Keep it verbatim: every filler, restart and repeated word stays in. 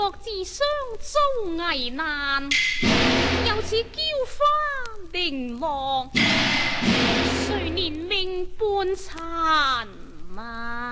薄智商遭危難，又似嬌花玲瓏，誰憐命半殘晚。